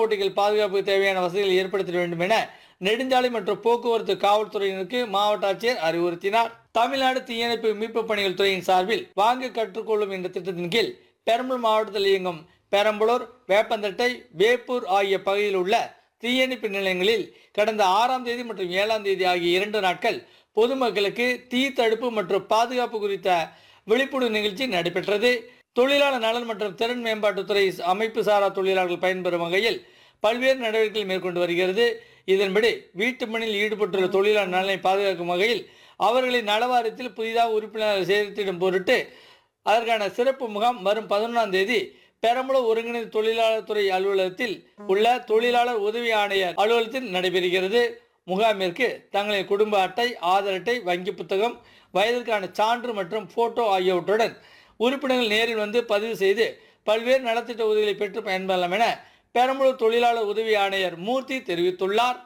ஓட்டிகள் பாதுகாப்புக்கு தேவையான வசதிகளை ஏற்படுத்த வேண்டும் என நெடுஞ்சாலை மற்றும் போக்குவரத்து காவல்துறையினருக்கு மாவட்ட ஆட்சியர் அறிவுறுத்தினார். தமிழ்நாடு தீயணைப்பு மீட்பு பணிகள் துறையின் சார்பில் வாங்க கற்றுக்கொள்ளும் என்ற திட்டத்தின் கீழ் பெரம்பலூர் மாவட்டத்தில் இயங்கும் பெரம்பலூர், வேப்பந்தட்டை, வேப்பூர் ஆகிய பகுதியில் உள்ள தீயணைப்பு நிலையங்களில் கடந்த 6ஆம் தேதி மற்றும் 7ஆம் தேதி ஆகிய 2 நாட்கள் பொதுமக்களுக்கு தீ தடுப்பு மற்றும் பாதுகாப்பு குறித்த விழிப்புணர்வு நிகழ்ச்சி நடைபெற்றது. தொழிலாளர் நலன் மற்றும் திறன் மேம்பாட்டுத்துறை அமைப்பு சாரா தொழிலாளர்கள் பயன்பெறும் வகையில் பல்வேறு நடவடிக்கைகள் மேற்கொண்டு வருகிறது. இதன்படி வீட்டு பணியில் ஈடுபட்டுள்ள தொழிலாளர் நலனை பாதுகாக்கும் வகையில் அவர்களின் நலவாரியத்தில் புதிதாக உறுப்பினர்கள் சேர்த்திடும் பொருட்டு அதற்கான சிறப்பு முகாம் வரும் 11ஆம் தேதி பெரம்பலூர் ஒருங்கிணைந்த தொழிலாளர் துறை அலுவலகத்தில் உள்ள தொழிலாளர் உதவி ஆணையர் அலுவலகத்தில் நடைபெறுகிறது. முகாமிற்கு தங்களின் குடும்ப அட்டை, ஆதார் அட்டை, வங்கி புத்தகம், வயதிற்கான சான்று மற்றும் போட்டோ ஆகியவற்றுடன் உறுப்பினர்கள் நேரில் வந்து பதிவு செய்து பல்வேறு நலத்திட்ட உதவிகளை பெற்று பயன்பெறலாம் என பெரம்பலூர் தொழிலாளர் உதவி ஆணையர் மூர்த்தி தெரிவித்துள்ளார்.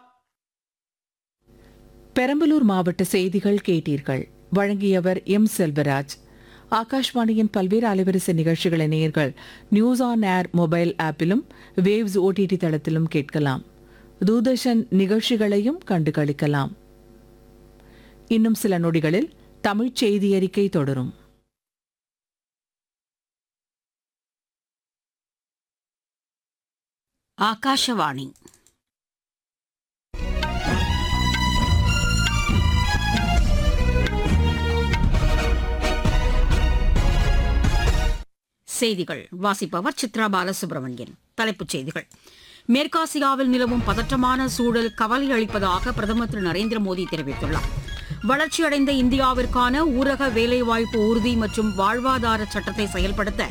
பெரம்பலூர் மாவட்ட செய்திகள் கேட்டீர்கள். வழங்கியவர் எம். செல்வராஜ். ஆகாஷ்வாணியின் பல்வேறு அலைவரிசை நிகழ்ச்சிகளை நேயர்கள் news on air mobile ஆப்பிலும் waves OTT தளத்திலும் கேட்கலாம். தூர்தர்ஷன் நிகழ்ச்சிகளையும் கண்டு களிக்கலாம். இன்னும் சில நொடிகளில் தமிழ் செய்தி அறிக்கை தொடரும். ஆகாஷவாணி. செய்திகள் வாசிப்பவர் சித்ரா பாலசுப்ரமணியன். தலைப்புச் செய்திகள். மேற்காசியாவில் நிலவும் பதற்றமான சூழல் கவலை அளிப்பதாக பிரதமர் திரு நரேந்திர மோடி தெரிவித்துள்ளார். வளர்ச்சியடைந்த இந்தியாவிற்கான ஊரக வேலைவாய்ப்பு உறுதி மற்றும் வாழ்வாதார சட்டத்தை செயல்படுத்த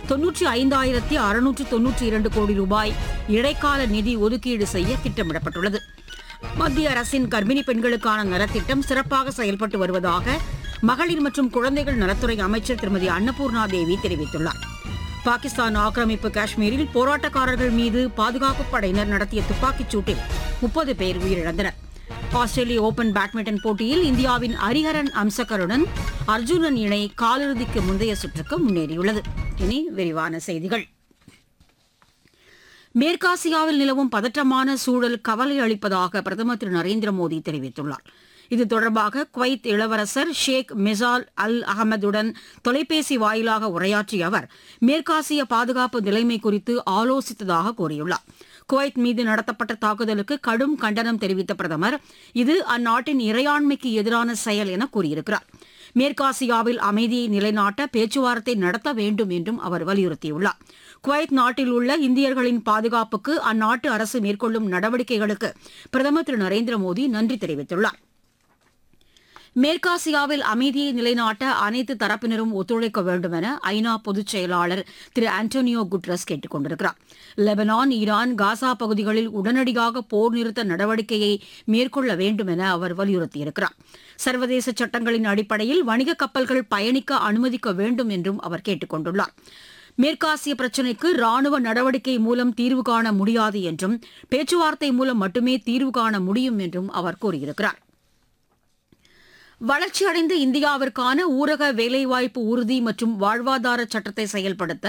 95,692 கோடி ரூபாய் இடைக்கால நிதி ஒதுக்கீடு செய்ய திட்டமிடப்பட்டுள்ளது. மத்திய அரசின் கர்ப்பிணி பெண்களுக்கான நலத்திட்டம் சிறப்பாக செயல்பட்டு வருவதாக மகளிர் மற்றும் குழந்தைகள் நலத்துறை அமைச்சர் திருமதி அன்னபூர்ணா தேவி தெரிவித்துள்ளார். பாகிஸ்தான் ஆக்கிரமிப்பு காஷ்மீரில் போராட்டக்காரர்கள் மீது பாதுகாப்பு படையினர் நடத்திய துப்பாக்கிச் சூட்டில் 30 பேர் உயிரிழந்தனர். ஆஸ்திரேலிய ஓபன் பேட்மிண்டன் போட்டியில் இந்தியாவின் ஹரிஹரன் அம்சகருடன் அர்ஜுனன் இணை காலிறுதிக்கு முந்தைய சுற்றுக்கு முன்னேறியுள்ளது. இனி விரிவான செய்திகள். மேற்காசியாவில் நிலவும் பதற்றமான சூழல் கவலை அளிப்பதாக பிரதமர் திரு நரேந்திர மோடி தெரிவித்துள்ளார். இது தொடர்பாக குவைத் இளவரசர் ஷேக் மெசால் அல் அகமதுடன் தொலைபேசி வாயிலாக உரையாற்றிய அவர் மேற்காசிய பாதுகாப்பு நிலைமை குறித்து ஆலோசித்ததாக கூறியுள்ளார். குவைத் மீது நடத்தப்பட்ட தாக்குதலுக்கு கடும் கண்டனம் தெரிவித்த பிரதமர் இது அந்நாட்டின் இறையாண்மைக்கு எதிரான செயல் என கூறியிருக்கிறார். மேற்காசியாவில் அமைதியை நிலைநாட்ட பேச்சுவார்த்தை நடத்த வேண்டும் என்றும் அவர் வலியுறுத்தியுள்ளார். குவைத் நாட்டில் உள்ள இந்தியர்களின் பாதுகாப்புக்கு அந்நாட்டு அரசு மேற்கொள்ளும் நடவடிக்கைகளுக்கு பிரதமர் திரு நரேந்திர மோடி நன்றி தெரிவித்துள்ளார். மேற்காசியாவில் அமைதியை நிலைநாட்ட அனைத்து தரப்பினரும் ஒத்துழைக்க வேண்டும் என ஐநா பொதுச் செயலாளர் திரு ஆண்டோனியோ குட்ரஸ் கேட்டுக் கொண்டிருக்கிறார். லெபனான், ஈரான், காசா பகுதிகளில் உடனடியாக போர் நிறுத்த நடவடிக்கையை மேற்கொள்ள வேண்டும் என அவர் வலியுறுத்தியிருக்கிறார். சர்வதேச சட்டங்களின் அடிப்படையில் வணிக கப்பல்கள் பயணிக்க அனுமதிக்க வேண்டும் என்றும் அவர் கேட்டுக் கொண்டுள்ளார். மேற்காசிய பிரச்சினைக்கு ராணுவ நடவடிக்கை மூலம் தீர்வு காண முடியாது என்றும் பேச்சுவார்த்தை மூலம் மட்டுமே தீர்வு காண முடியும் என்றும் அவர் கூறியிருக்கிறார். வளர்ச்சியடைந்த இந்தியாவிற்கான ஊரக வேலைவாய்ப்பு உறுதி மற்றும் வாழ்வாதார சட்டத்தை செயல்படுத்த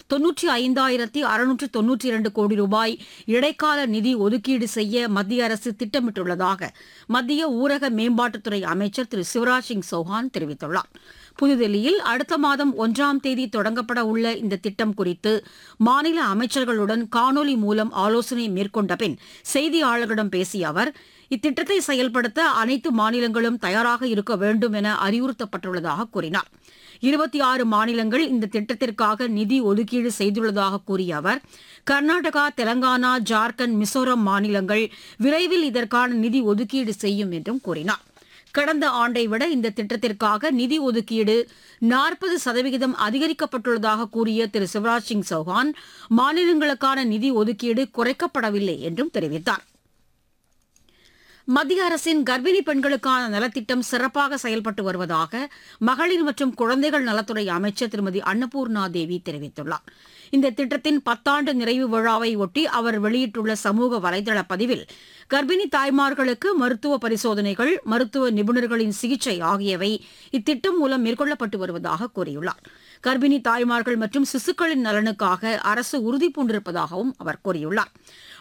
95,692 கோடி ரூபாய் இடைக்கால நிதி ஒதுக்கீடு செய்ய மத்திய அரசு திட்டமிட்டுள்ளதாக மத்திய ஊரக மேம்பாட்டுத்துறை அமைச்சர் திரு சிவராஜ் சிங் சௌஹான் தெரிவித்துள்ளார். புதுதில்லியில் அடுத்த மாதம் 1ஆம் தேதி தொடங்கப்பட உள்ள இந்த திட்டம் குறித்து மாநில அமைச்சர்களுடன் காணொலி மூலம் ஆலோசனை மேற்கொண்ட பின் செய்தியாளர்களிடம் பேசிய அவர் இத்திட்டத்தை செயல்படுத்த அனைத்து மாநிலங்களும் தயாராக இருக்க வேண்டும் என அறிவுறுத்தப்பட்டுள்ளதாக கூறினார். 26 மாநிலங்கள் இந்த திட்டத்திற்காக நிதி ஒதுக்கீடு செய்துள்ளதாக கூறிய அவர் கர்நாடகா, தெலங்கானா, ஜார்க்கண்ட், மிசோரம் மாநிலங்கள் விரைவில் இதற்கான நிதி ஒதுக்கீடு செய்யும் என்றும் கூறினார். கடந்த ஆண்டை விட இந்த திட்டத்திற்காக நிதி ஒதுக்கீடு 40% அதிகரிக்கப்பட்டுள்ளதாக கூறிய திரு சிவராஜ் சிங் சௌஹான் மாநிலங்களுக்கான நிதி ஒதுக்கீடு குறைக்கப்படவில்லை என்றும் தெரிவித்தார். மத்திய அரசின் கர்ப்பிணி பெண்களுக்கான நலத்திட்டம் சிறப்பாக செயல்பட்டு வருவதாக மகளிர் மற்றும் குழந்தைகள் நலத்துறை அமைச்சர் திருமதி அன்னபூர்ணா தேவி தெரிவித்துள்ளார். இந்த திட்டத்தின் 10ஆண்டு நிறைவு விழாவை ஒட்டி அவர் வெளியிட்டுள்ள சமூக வலைதள பதிவில் கர்ப்பிணி தாய்மார்களுக்கு மருத்துவ பரிசோதனைகள், மருத்துவ நிபுணர்களின் சிகிச்சை ஆகியவை இத்திட்டம் மூலம் மேற்கொள்ளப்பட்டு வருவதாக கூறியுள்ளார். கர்ப்பிணி தாய்மார்கள் மற்றும் சிசுக்களின் நலனுக்காக அரசு உறுதிபூண்டிருப்பதாகவும் அவர் கூறியுள்ளார்.